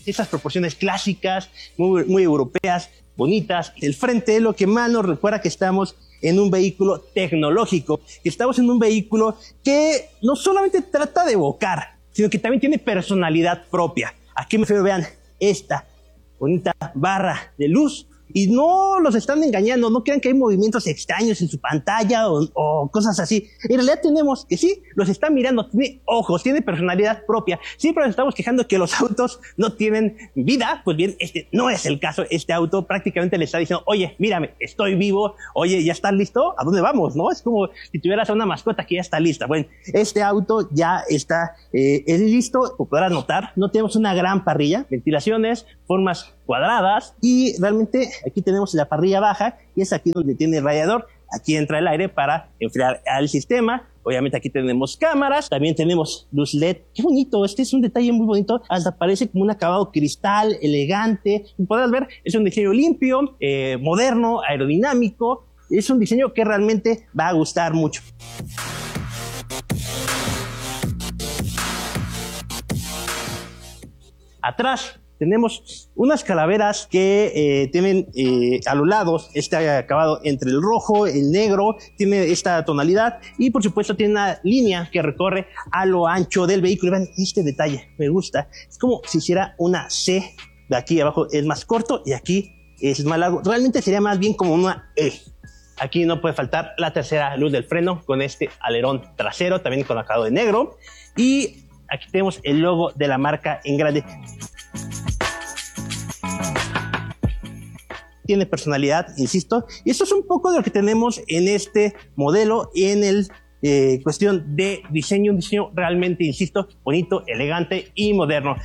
estas proporciones clásicas, muy europeas, bonitas. El frente es lo que más nos recuerda que estamos en un vehículo tecnológico, que estamos en un vehículo que no solamente trata de evocar, sino que también tiene personalidad propia. Aquí me refiero, vean, esta bonita barra de luz. Y no los están engañando, no crean que hay movimientos extraños en su pantalla o cosas así. En realidad tenemos que sí, los están mirando, tiene ojos, tiene personalidad propia. Siempre nos estamos quejando que los autos no tienen vida. Pues bien, este no es el caso. Este auto prácticamente le está diciendo, oye, mírame, estoy vivo, oye, ¿ya estás listo? ¿A dónde vamos? ¿No? Es como si tuvieras una mascota que ya está lista. Bueno, este auto ya está listo. Como podrás notar, no tenemos una gran parrilla, ventilaciones, formas cuadradas, y realmente aquí tenemos la parrilla baja y es aquí donde tiene el radiador. Aquí entra el aire para enfriar al sistema. Obviamente aquí tenemos cámaras, también tenemos luz LED. Qué bonito, este es un detalle muy bonito, hasta parece como un acabado cristal, elegante. Como podrás ver, es un diseño limpio, moderno, aerodinámico. Es un diseño que realmente va a gustar mucho. Atrás tenemos unas calaveras que tienen a los lados este acabado entre el rojo, el negro, tiene esta tonalidad y por supuesto tiene una línea que recorre a lo ancho del vehículo. Vean este detalle, me gusta. Es como si hiciera una C. De aquí abajo es más corto y aquí es más largo. Realmente sería más bien como una E. Aquí no puede faltar la tercera luz del freno con este alerón trasero, también con acabado de negro. Y aquí tenemos el logo de la marca en grande. Tiene personalidad, insisto, y esto es un poco de lo que tenemos en este modelo y en el cuestión de diseño, un diseño realmente, insisto, bonito, elegante y moderno.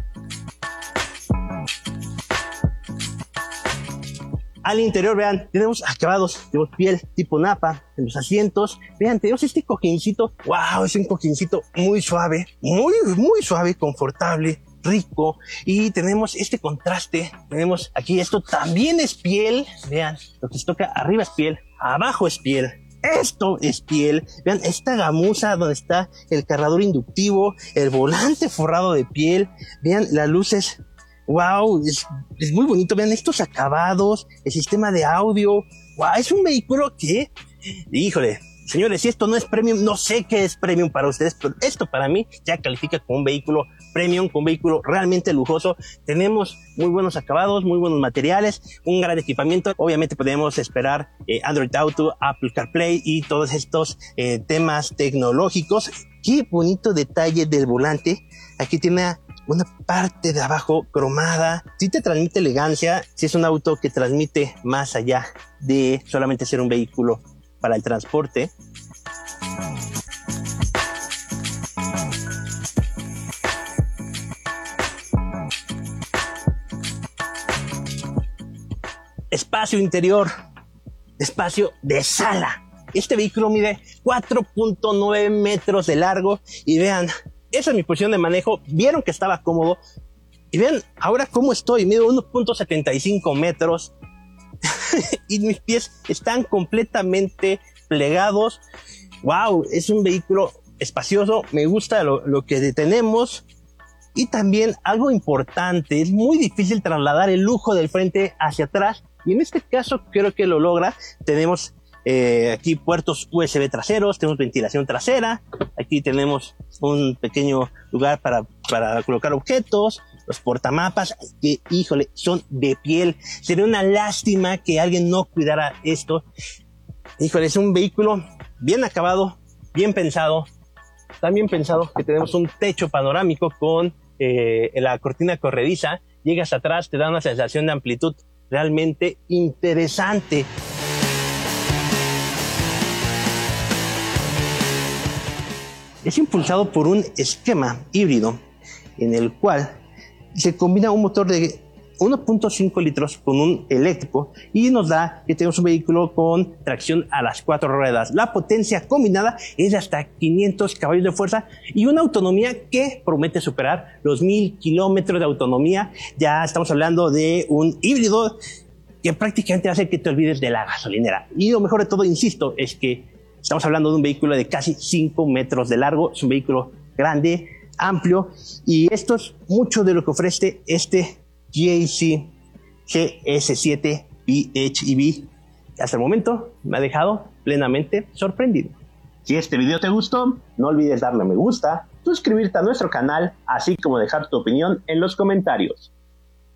Al interior, vean, tenemos acabados, tenemos piel tipo napa en los asientos. Vean, tenemos este cojincito, wow, es un cojincito muy suave, muy suave, confortable, rico, y tenemos este contraste. Tenemos aquí, esto también es piel. Vean, lo que se toca arriba es piel, abajo es piel, esto es piel. Vean esta gamuza donde está el cargador inductivo, el volante forrado de piel. Vean las luces, wow, es muy bonito. Vean estos acabados, el sistema de audio. Wow, es un vehículo que, híjole, señores, si esto no es premium, no sé qué es premium para ustedes, pero esto para mí ya califica como un vehículo premium, como un vehículo realmente lujoso. Tenemos muy buenos acabados, muy buenos materiales, un gran equipamiento. Obviamente podemos esperar Android Auto, Apple CarPlay y todos estos temas tecnológicos. Qué bonito detalle del volante. Aquí tiene una parte de abajo cromada. Sí te transmite elegancia, sí es un auto que transmite más allá de solamente ser un vehículo para el transporte. Espacio interior, espacio de sala. Este vehículo mide 4.9 metros de largo y vean, esa es mi posición de manejo. Vieron que estaba cómodo y vean ahora cómo estoy, mido 1.75 metros y mis pies están completamente plegados. Wow, es un vehículo espacioso, me gusta lo que tenemos. Y también algo importante, es muy difícil trasladar el lujo del frente hacia atrás y en este caso creo que lo logra. Tenemos aquí puertos USB traseros, tenemos ventilación trasera, aquí tenemos un pequeño lugar para colocar objetos, los portamapas que, híjole, son de piel. Sería una lástima que alguien no cuidara esto. Híjole, es un vehículo bien acabado, bien pensado. También pensado que tenemos un techo panorámico con la cortina corrediza. Llegas atrás, te da una sensación de amplitud realmente interesante. Es impulsado por un esquema híbrido en el cual se combina un motor de 1.5 litros con un eléctrico y nos da que tenemos un vehículo con tracción a las 4 ruedas. La potencia combinada es de hasta 500 caballos de fuerza y una autonomía que promete superar los 1000 kilómetros de autonomía. Ya estamos hablando de un híbrido que prácticamente hace que te olvides de la gasolinera. Y lo mejor de todo, insisto, es que estamos hablando de un vehículo de casi 5 metros de largo. Es un vehículo grande, amplio, y esto es mucho de lo que ofrece este GAC GS7 PHEV. Hasta el momento me ha dejado plenamente sorprendido. Si este video te gustó, no olvides darle me gusta, suscribirte a nuestro canal, así como dejar tu opinión en los comentarios.